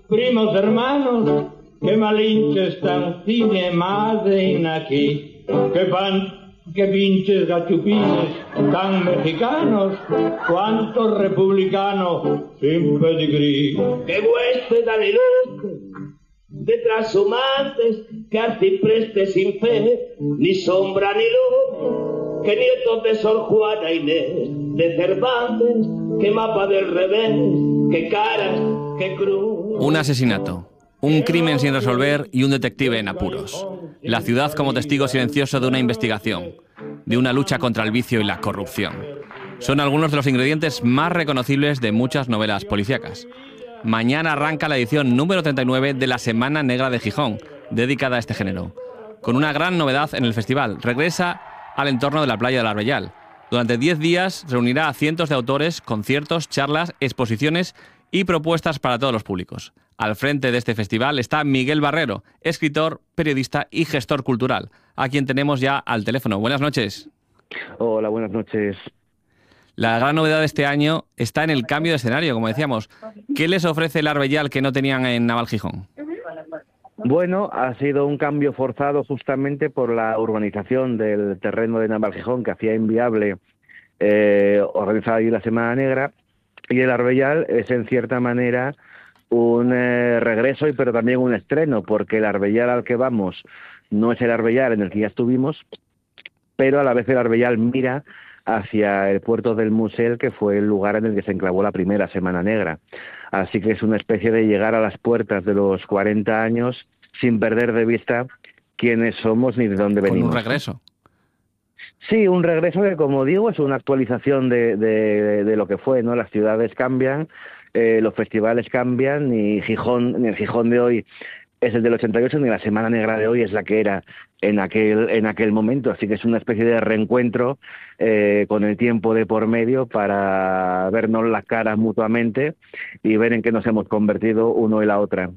Primos hermanos, que malinches tan cine madren aquí, que pinches gachupines tan mexicanos, cuántos republicanos sin pedigrí. Que hueste dale lucro de trashumantes, que arciprestes sin fe, ni sombra ni luz, que nietos de Sor Juana Inés, de Cervantes, que mapa del revés, que caras, que cruz. Un asesinato, un crimen sin resolver y un detective en apuros. La ciudad como testigo silencioso de una investigación, de una lucha contra el vicio y la corrupción. Son algunos de los ingredientes más reconocibles de muchas novelas policíacas. Mañana arranca la edición número 39 de la Semana Negra de Gijón, dedicada a este género. Con una gran novedad en el festival, regresa al entorno de la playa del Arbellal. Durante 10 días reunirá a cientos de autores, conciertos, charlas, exposiciones y propuestas para todos los públicos. Al frente de este festival está Miguel Barrero, escritor, periodista y gestor cultural, a quien tenemos ya al teléfono. Buenas noches. Hola, buenas noches. La gran novedad de este año está en el cambio de escenario, como decíamos. ¿Qué les ofrece el Arbellal que no tenían en Navalgijón? Bueno, ha sido un cambio forzado justamente por la urbanización del terreno de Navalgijón, que hacía inviable organizar allí la Semana Negra, y el Arbellal es en cierta manera un regreso, pero también un estreno, porque el Arbellal al que vamos no es el Arbellal en el que ya estuvimos, pero a la vez el Arbellal mira hacia el puerto del Musel, que fue el lugar en el que se enclavó la primera Semana Negra. Así que es una especie de llegar a las puertas de los 40 años sin perder de vista quiénes somos ni de dónde venimos. Con un regreso. Sí, un regreso que, como digo, es una actualización de lo que fue, ¿no? Las ciudades cambian, los festivales cambian, ni el Gijón de hoy es el del 88, ni la Semana Negra de hoy es la que era en aquel momento. Así que es una especie de reencuentro con el tiempo de por medio para vernos las caras mutuamente y ver en qué nos hemos convertido uno y la otra.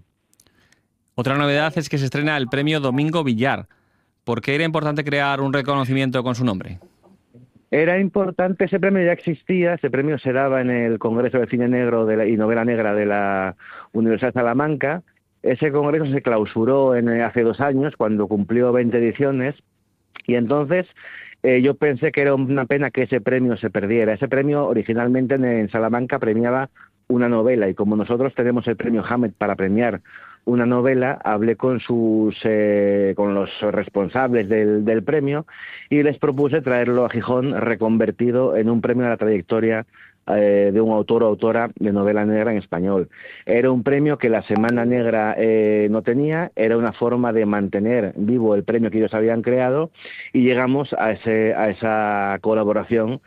Otra novedad es que se estrena el premio Domingo Villar. ¿Por qué era importante crear un reconocimiento con su nombre? Era importante, ese premio ya existía, ese premio se daba en el Congreso de Cine Negro y Novela Negra de la Universidad de Salamanca. Ese congreso se clausuró hace 2 años, cuando cumplió 20 ediciones, y entonces yo pensé que era una pena que ese premio se perdiera. Ese premio originalmente en Salamanca premiaba una novela, y como nosotros tenemos el premio Hammett para premiar una novela, hablé con los responsables del premio y les propuse traerlo a Gijón reconvertido en un premio a la trayectoria de un autor o autora de novela negra en español. Era un premio que la Semana Negra no tenía, era una forma de mantener vivo el premio que ellos habían creado, y llegamos a esa colaboración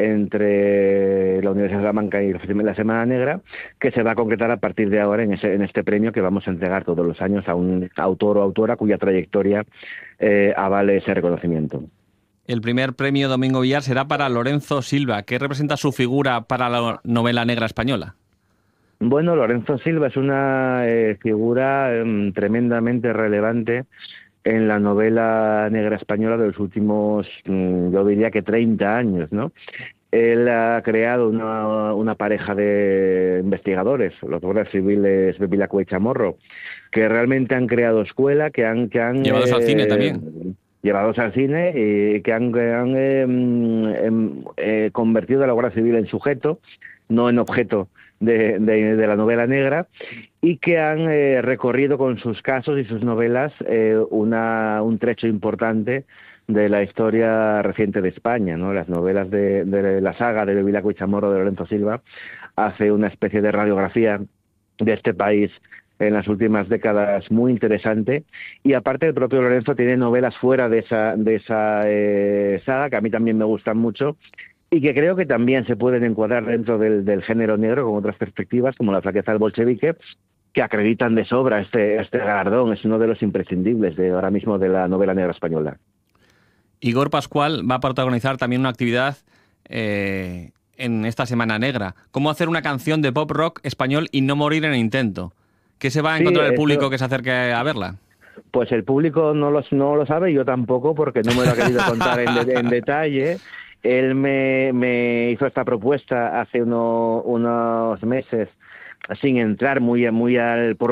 entre la Universidad de Salamanca y la Semana Negra, que se va a concretar a partir de ahora en este premio que vamos a entregar todos los años a un autor o autora cuya trayectoria avale ese reconocimiento. El primer premio Domingo Villar será para Lorenzo Silva. ¿Qué representa su figura para la novela negra española? Bueno, Lorenzo Silva es una figura tremendamente relevante en la novela negra española de los últimos, yo diría que 30 años, ¿no? Él ha creado una pareja de investigadores, los guardias civiles Bevilacqua y Chamorro, que realmente han creado escuela, que han llevados al cine también. Llevados al cine y que han convertido a la Guardia Civil en sujeto, no en objeto de la novela negra, y que han recorrido con sus casos y sus novelas un trecho importante de la historia reciente de España, ¿no? Las novelas de la saga de Bevilacqua y Chamorro de Lorenzo Silva hace una especie de radiografía de este país en las últimas décadas muy interesante, y aparte el propio Lorenzo tiene novelas fuera de esa saga que a mí también me gustan mucho y que creo que también se pueden encuadrar dentro del género negro con otras perspectivas, como La flaqueza del bolchevique, que acreditan de sobra este galardón. Es uno de los imprescindibles ahora mismo de la novela negra española. Igor Pascual va a protagonizar también una actividad en esta Semana Negra. ¿Cómo hacer una canción de pop rock español y no morir en el intento? ¿Qué se va a encontrar el público que se acerque a verla? Pues el público no lo sabe, yo tampoco, porque no me lo ha querido contar en detalle. Él me hizo esta propuesta hace unos meses, sin entrar muy al